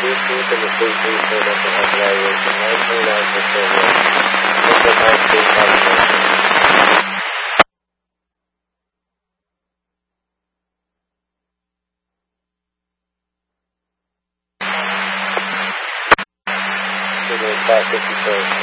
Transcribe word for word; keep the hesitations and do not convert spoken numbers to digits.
species and the species for different evaluation. nineteen nine percent different high-speed population. About fifty-four.